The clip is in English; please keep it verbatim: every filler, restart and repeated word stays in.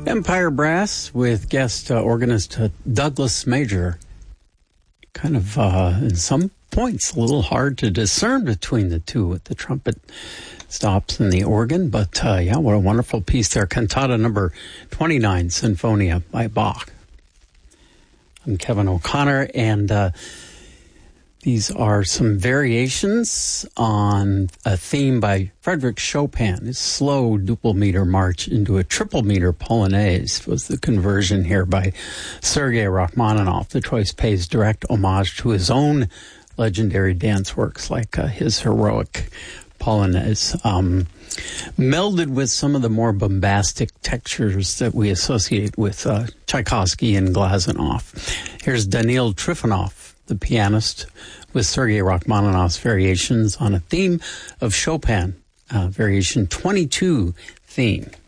Empire Brass with guest uh, organist uh, Douglas Major. Kind of, uh, in some points, a little hard to discern between the two with the trumpet stops and the organ. But, uh, yeah, what a wonderful piece there. Cantata number twenty-nine, Sinfonia by Bach. I'm Kevin O'Connor, and uh, these are some variations on a theme by Frédéric Chopin. His slow duple meter march into a triple meter polonaise was the conversion here by Sergei Rachmaninoff. The choice pays direct homage to his own legendary dance works, like uh, his heroic polonaise, um, melded with some of the more bombastic textures that we associate with uh, Tchaikovsky and Glazunov. Here's Daniil Trifonov, the pianist, with Sergei Rachmaninoff's variations on a theme of Chopin, uh, variation twenty-two theme.